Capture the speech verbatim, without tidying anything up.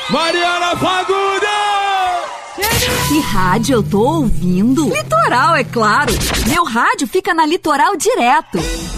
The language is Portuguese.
Mariana Fagundes! Que rádio eu tô ouvindo? Litoral, é claro. Meu rádio fica na Litoral direto.